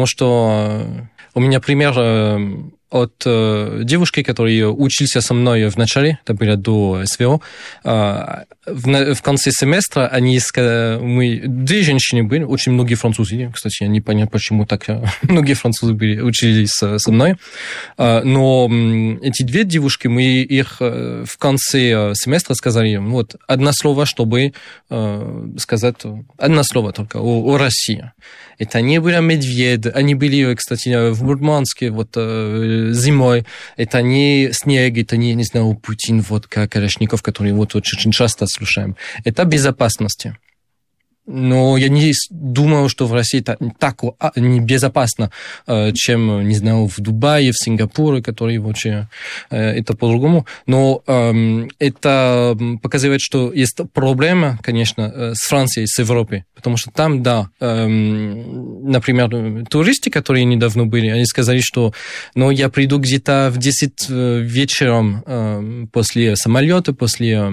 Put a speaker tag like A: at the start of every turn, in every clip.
A: потому что у меня пример от девушки, которая учился со мной в начале, это было до СВО. В конце семестра мы две женщины были, очень многие французы, кстати, я не понял, почему так многие французы учились со мной. Но эти две девушки, мы их в конце семестра сказали, вот, одно слово, чтобы сказать, одно слово только о России. Это не были медведи, они были, кстати, в Мурманске, вот, зимой. Это не снег, это не знаю, Путин, водка, Калашников, которые вот очень часто слушаем. Это безопасность. Но я не думаю, что в России это так небезопасно, чем, не знаю, в Дубае, в Сингапуре, которые вообще это по-другому. Но это показывает, что есть проблема, конечно, с Францией, с Европой. Потому что там, да, например, туристы, которые недавно были, они сказали, что я приду где-то в 10 вечером после самолета, после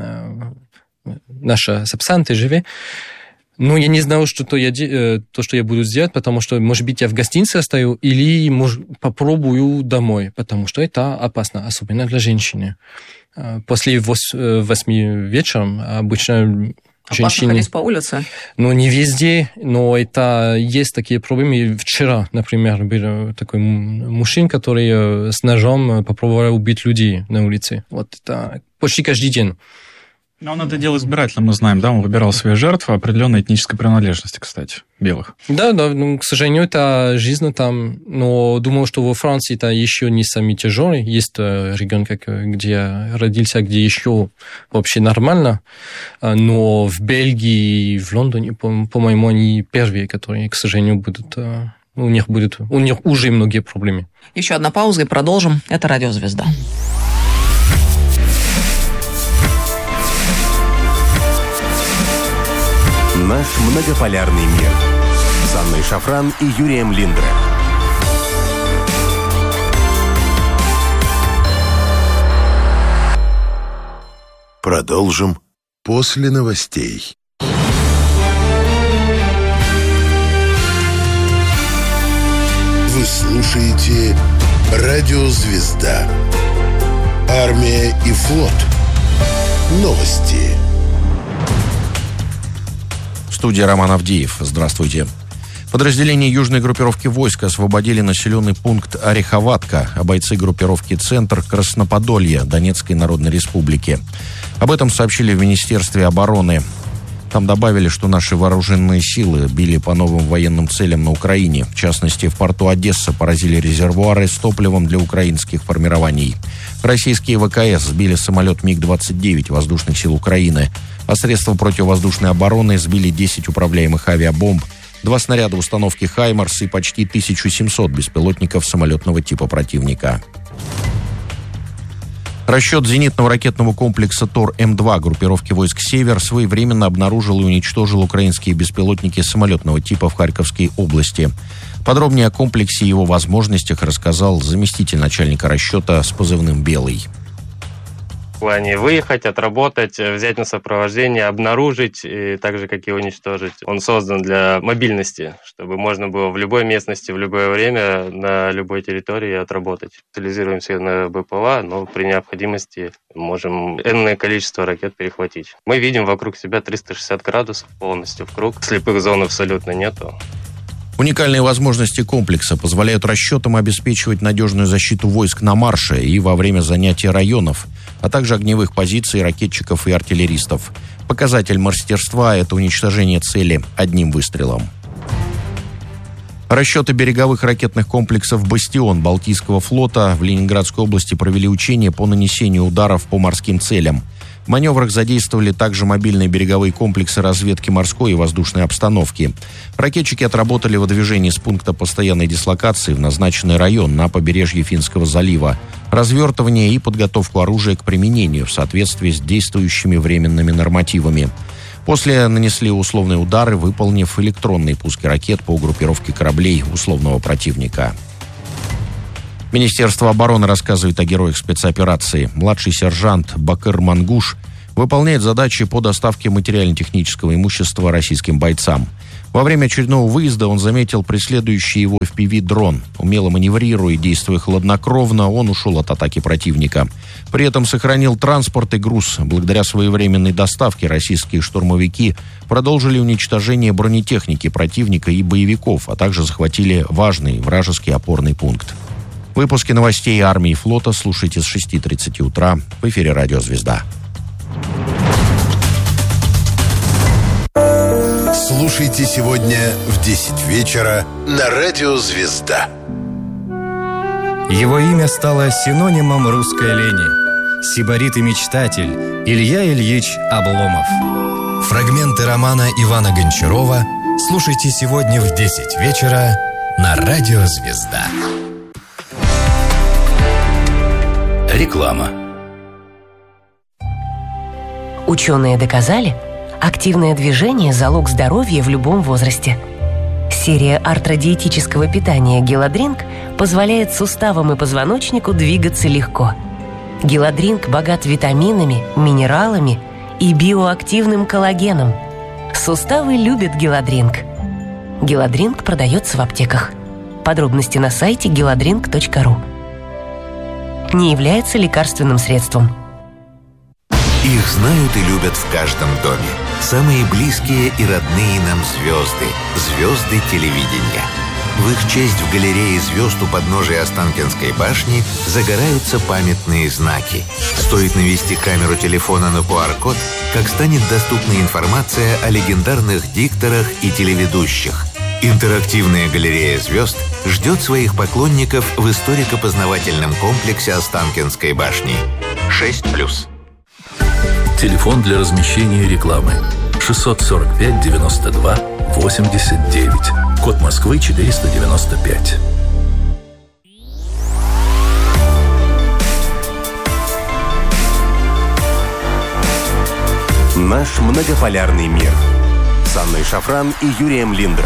A: наша Сапсан, ТЖВ. Я не знаю, что я буду делать, потому что, может быть, я в гостинице остаюсь или, попробую домой, потому что это опасно, особенно для женщины. После 8 вечера обычно женщины...
B: Опасно ходить по улице?
A: Не везде, но это есть такие проблемы. Вчера, например, был такой мужчина, который с ножом попробовал убить людей на улице. Вот это почти каждый день.
C: Но он это делал избирательно, мы знаем, да? Он выбирал свои жертвы определенной этнической принадлежности, кстати, белых.
A: Да, к сожалению, это жизнь там. Но думаю, что во Франции это еще не самый тяжелый. Есть регион, где я родился, где еще вообще нормально. Но в Бельгии и в Лондоне, по-моему, они первые, которые, к сожалению, будут... У них уже многие проблемы.
B: Еще одна пауза и продолжим. Это «Радио Звезда».
D: Наш многополярный мир с Анной Шафран и Юрием Линдре. Продолжим после новостей. Вы слушаете «Радио Звезда». Армия и флот. Новости.
E: Студия Роман Авдеев. Здравствуйте. Подразделения южной группировки войск освободили населенный пункт Ореховатка, а бойцы группировки «Центр» Красноподолье Донецкой Народной Республики. Об этом сообщили в Министерстве обороны. Там добавили, что наши вооруженные силы били по новым военным целям на Украине. В частности, в порту Одесса поразили резервуары с топливом для украинских формирований. Российские ВКС сбили самолет МиГ-29 воздушных сил Украины, а средства противовоздушной обороны сбили 10 управляемых авиабомб, 2 снаряда установки «Хаймарс» и почти 1700 беспилотников самолетного типа противника. Расчет зенитного ракетного комплекса ТОР-М2 группировки войск «Север» своевременно обнаружил и уничтожил украинские беспилотники самолетного типа в Харьковской области. Подробнее о комплексе и его возможностях рассказал заместитель начальника расчета с позывным «Белый».
F: В плане выехать, отработать, взять на сопровождение, обнаружить, и так же, как и уничтожить. Он создан для мобильности, чтобы можно было в любой местности, в любое время, на любой территории отработать. Специализируемся на БПЛА, но при необходимости можем энное количество ракет перехватить. Мы видим вокруг себя 360 градусов полностью в круг. Слепых зон абсолютно нету.
E: Уникальные возможности комплекса позволяют расчетам обеспечивать надежную защиту войск на марше и во время занятия районов, а также огневых позиций ракетчиков и артиллеристов. Показатель мастерства – это уничтожение цели одним выстрелом. Расчеты береговых ракетных комплексов «Бастион» Балтийского флота в Ленинградской области провели учения по нанесению ударов по морским целям. В маневрах задействовали также мобильные береговые комплексы разведки морской и воздушной обстановки. Ракетчики отработали выдвижение с пункта постоянной дислокации в назначенный район на побережье Финского залива, развертывание и подготовку оружия к применению в соответствии с действующими временными нормативами. После нанесли условные удары, выполнив электронные пуски ракет по группировке кораблей условного противника. Министерство обороны рассказывает о героях спецоперации. Младший сержант Бакыр Мангуш выполняет задачи по доставке материально-технического имущества российским бойцам. Во время очередного выезда он заметил преследующий его FPV-дрон. Умело маневрируя и действуя хладнокровно, он ушел от атаки противника. При этом сохранил транспорт и груз. Благодаря своевременной доставке российские штурмовики продолжили уничтожение бронетехники противника и боевиков, а также захватили важный вражеский опорный пункт. Выпуски новостей армии и флота слушайте с 6:30 утра в эфире «Радио Звезда».
G: Слушайте сегодня в 10 вечера на «Радио Звезда».
H: Его имя стало синонимом русской лени. Сибарит и мечтатель Илья Ильич Обломов.
G: Фрагменты романа Ивана Гончарова слушайте сегодня в 10 вечера на «Радио Звезда». Реклама.
I: Ученые доказали, активное движение – залог здоровья в любом возрасте. Серия артродиетического питания «Геладринк» позволяет суставам и позвоночнику двигаться легко. «Геладринк» богат витаминами, минералами и биоактивным коллагеном. Суставы любят «Геладринк». «Геладринк» продается в аптеках. Подробности на сайте geladrink.ru. Не является лекарственным средством.
G: Их знают и любят в каждом доме. Самые близкие и родные нам звезды. Звезды телевидения. В их честь в галерее звезд у подножия Останкинской башни загораются памятные знаки. Стоит навести камеру телефона на QR-код, как станет доступна информация о легендарных дикторах и телеведущих. Интерактивная галерея звезд ждет своих поклонников в историко-познавательном комплексе Останкинской башни. 6+.
J: Телефон для размещения рекламы 645 92 89. Код Москвы 495.
D: Наш многополярный мир с Анной Шафран и Юрием Линдре.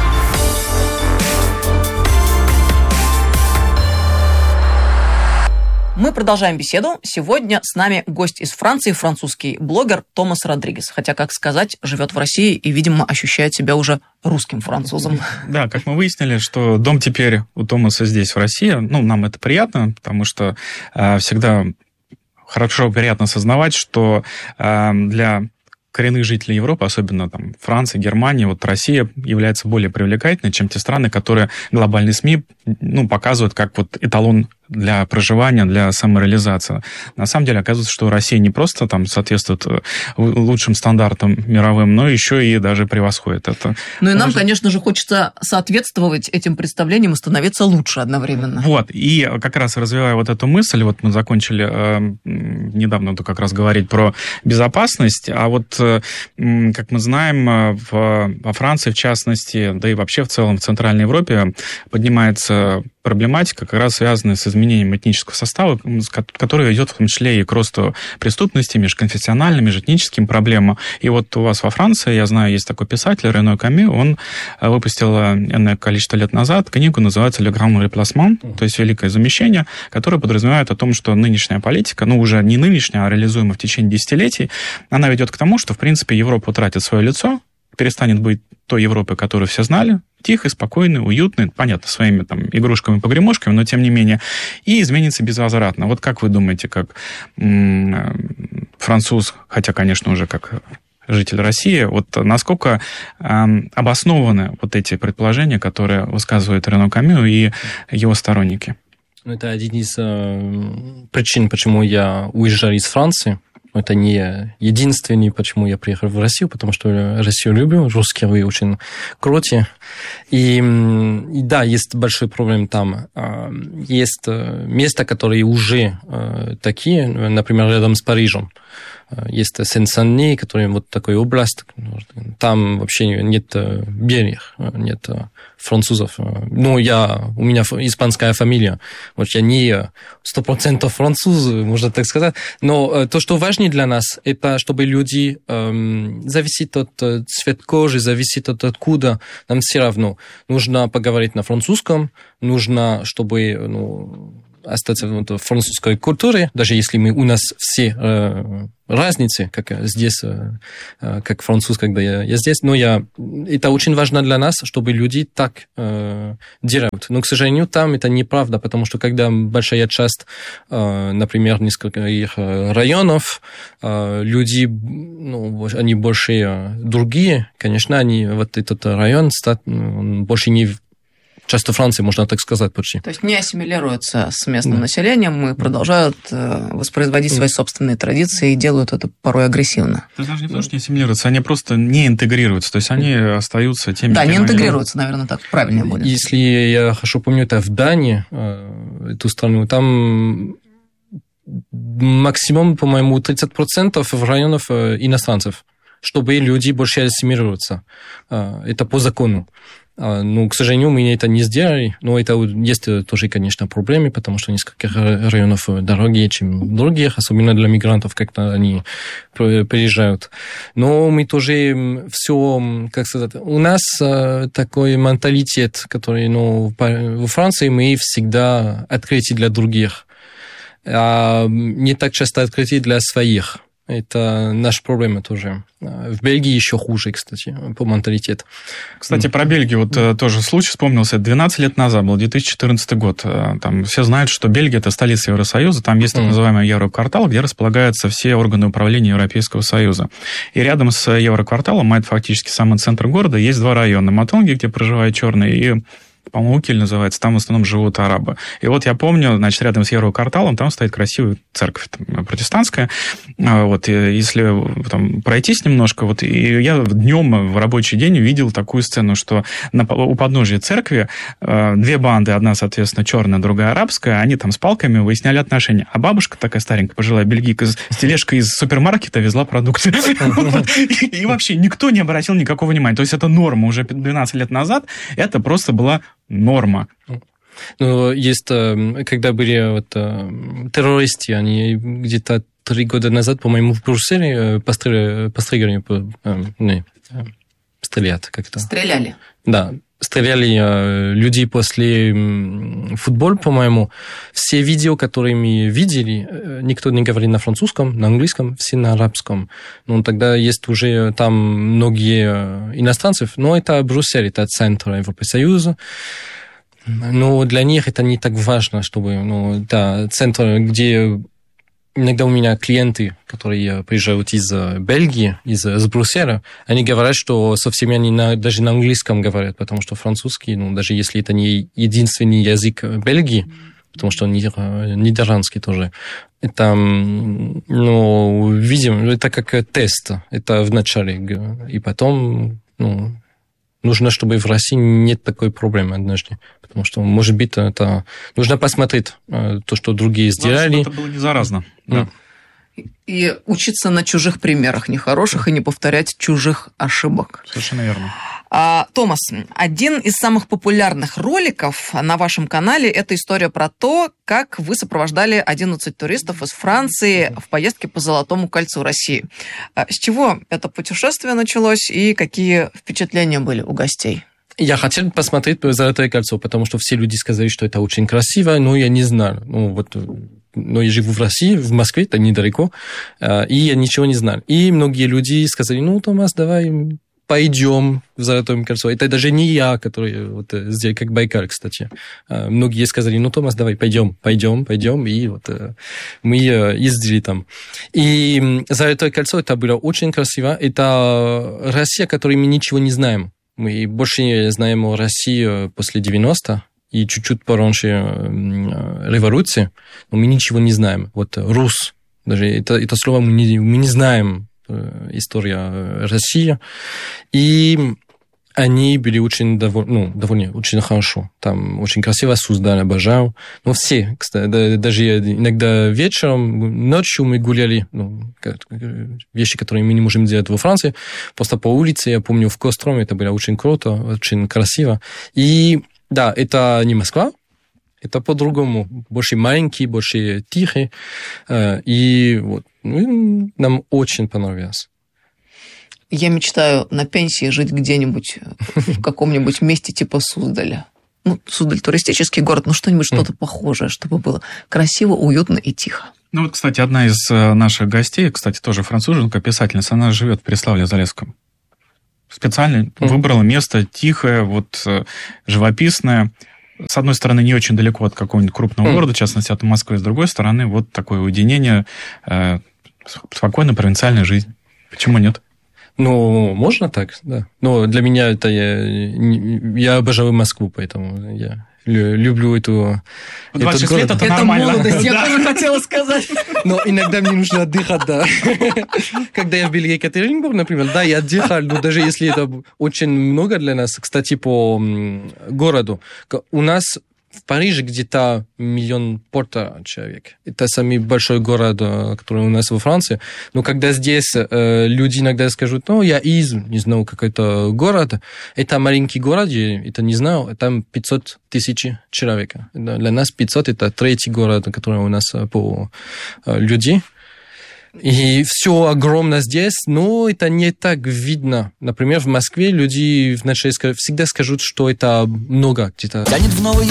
B: Мы продолжаем беседу. Сегодня с нами гость из Франции, французский блогер Томас Родригес. Хотя, как сказать, живет в России и, видимо, ощущает себя уже русским французом.
C: Да, как мы выяснили, что дом теперь у Томаса здесь, в России. Нам это приятно, потому что всегда хорошо, приятно осознавать, что для коренных жителей Европы, особенно там Франции, Германии, вот Россия является более привлекательной, чем те страны, которые глобальные СМИ показывают как вот эталон для проживания, для самореализации. На самом деле оказывается, что Россия не просто там соответствует лучшим стандартам мировым, но еще и даже превосходит это.
B: Ну и нам, конечно же, хочется соответствовать этим представлениям и становиться лучше одновременно.
C: Вот, и как раз развивая вот эту мысль, вот мы закончили недавно как раз говорить про безопасность, а вот, как мы знаем, во Франции, в частности, да и вообще в целом в Центральной Европе поднимается проблематика, как раз связанная с изменением этнического состава, которая ведет в том числе и к росту преступности, межконфессиональным, межэтническим проблемам. И вот у вас во Франции, я знаю, есть такой писатель Рено Камю, он выпустил энное количество лет назад книгу, называется «Le Grand Remplacement», то есть «Великое замещение», которое подразумевает о том, что нынешняя политика, уже не нынешняя, а реализуемая в течение десятилетий, она ведет к тому, что, в принципе, Европа утратит свое лицо, перестанет быть той Европой, которую все знали, тихой, спокойной, уютной, понятно, своими там игрушками, погремушками, но тем не менее, и изменится безвозвратно. Вот как вы думаете, как француз, хотя, конечно, уже как житель России, вот насколько обоснованы вот эти предположения, которые высказывают Рено Камю и его сторонники?
A: Это один из причин, почему я уезжал из Франции. Это не единственный, почему я приехал в Россию, потому что Россию люблю, русские вы очень крутые. И да, есть большой проблем там. Есть места, которые уже такие, например, рядом с Парижем. Есть Сен-Сен-Дени, который вот такой область. Там вообще нет белых, нет французов. У меня испанская фамилия. Вот я не 100% француз, можно так сказать. Но то, что важнее для нас, это чтобы люди... зависит от цвета кожи, зависит от откуда. Нам все равно. Нужно поговорить на французском, нужно, чтобы... остаться в французской культуре, даже если у нас все разницы, как здесь, как француз, когда я здесь, но это очень важно для нас, чтобы люди так делают. Но, к сожалению, там это неправда, потому что когда большая часть, например, несколько их районов, люди, они больше другие, конечно, они вот этот район больше не часто Франции, можно так сказать, почти.
B: То есть не ассимилируются с местным населением и продолжают воспроизводить свои собственные традиции и делают это порой агрессивно.
C: То есть даже не потому, что не ассимилируются, они просто не интегрируются, то есть они остаются теми...
B: Да, не интегрируются, наверное, так правильнее будет.
A: Если я хорошо помню, это в Дании, эту страну, там максимум, по-моему, 30% в районах иностранцев, чтобы люди больше ассимилируются. Это по закону. Ну, к сожалению, мы это не сделали, но это есть тоже, конечно, проблемы, потому что несколько районов дорогие, чем других, особенно для мигрантов, когда они приезжают. Но мы тоже все, как сказать, у нас такой менталитет, который, во Франции мы всегда открыты для других, а не так часто открыты для своих. Это наша проблема тоже. В Бельгии еще хуже, кстати, по менталитету.
C: Кстати, про Бельгию вот тоже случай вспомнился. 12 лет назад был 2014 год. Там все знают, что Бельгия – это столица Евросоюза. Там есть так называемый Евроквартал, где располагаются все органы управления Европейского Союза. И рядом с Еврокварталом, а это фактически самый центр города, есть два района. Матонги, где проживают черные, и, по-моему, Укель называется, там в основном живут арабы. И вот я помню, значит, рядом с Еврокварталом там стоит красивая церковь протестантская. Вот, и если там пройтись немножко, вот, и я днем в рабочий день увидел такую сцену, что у подножия церкви две банды, одна, соответственно, черная, другая арабская, они там с палками выясняли отношения. А бабушка такая старенькая, пожилая бельгийка, с тележкой из супермаркета везла продукты. И вообще никто не обратил никакого внимания. То есть это норма. Уже 12 лет назад это просто была норма.
A: Ну, есть, когда были террористы, они где-то 3 года назад, по-моему, в Брюсселе постреляли, стрелят как-то.
B: Стреляли?
A: Да, стреляли люди после футбола, по-моему. Все видео, которые мы видели, никто не говорит на французском, на английском, все на арабском. Ну, тогда есть уже там многие иностранцы, но это Брюссель, это центр Европейского. Но для них это не так важно, чтобы, центр, где иногда у меня клиенты, которые приезжают из Бельгии, из Брюсселя, они говорят, что совсем они даже на английском говорят, потому что французский, даже если это не единственный язык Бельгии, потому что нидерландский тоже, это, видим, это как тест, это в начале, и потом, нужно, чтобы в России нет такой проблемы однажды. Потому что, может быть, это нужно посмотреть то, что другие сделали.
C: Чтобы это было не заразно. Да.
B: И учиться на чужих примерах нехороших и не повторять чужих ошибок.
C: Совершенно верно.
B: Томас, один из самых популярных роликов на вашем канале – это история про то, как вы сопровождали 11 туристов из Франции в поездке по Золотому кольцу России. С чего это путешествие началось и какие впечатления были у гостей?
A: Я хотел посмотреть Золотое кольцо, потому что все люди сказали, что это очень красиво, но я не знал. Но я живу в России, в Москве, это недалеко, и я ничего не знал. И многие люди сказали, Томас, давай пойдем в Золотое кольцо. Это даже не я, который здесь, как Байкал, кстати. Многие сказали, Томас, давай, пойдем. И мы ездили там. И Золотое кольцо, это было очень красиво. Это Россия, о которой мы ничего не знаем. Мы больше знаем о России после 90-х и чуть-чуть пораньше революции, но мы ничего не знаем. Рус, даже это слово мы не знаем, история России. И они были очень довольны, очень хорошо. Там очень красиво, Суздаль обожал. Но все, кстати, даже иногда вечером, ночью мы гуляли, вещи, которые мы не можем делать во Франции, просто по улице, я помню, в Костроме, это было очень круто, очень красиво. И да, это не Москва, это по-другому, больше маленький, больше тихий, и нам очень понравилось.
B: Я мечтаю на пенсии жить где-нибудь в каком-нибудь месте типа Суздаля. Суздаль туристический город, что-нибудь, что-то похожее, чтобы было красиво, уютно и тихо.
C: Кстати, одна из наших гостей, кстати, тоже француженка, писательница, она живет в Переславле-Залесском. Специально выбрала место тихое, живописное. С одной стороны, не очень далеко от какого-нибудь крупного города, в частности, от Москвы. С другой стороны, такое уединение, спокойная провинциальная жизнь. Почему нет?
A: Можно так, да. Но для меня это... Я обожаю Москву, поэтому я люблю эту...
C: 26 лет это нормально.
B: Молодость, я тоже хотела сказать.
A: Но иногда мне нужно отдыхать, да. Когда я в Екатеринбург, например, да, я отдыхал, но даже если это очень много для нас, кстати, по городу, у нас в Париже где-то 1,5 миллиона человек. Это самый большой город, который у нас во Франции. Но когда здесь люди иногда скажут, я не знаю, какой-то город, это маленький город, я это не знаю, там 500 тысяч человек. Для нас 500 это третий город, который у нас по людей. И все огромно здесь, но это не так видно. Например, в Москве люди вначале всегда скажут, что это много где-то.
K: Тянет в новые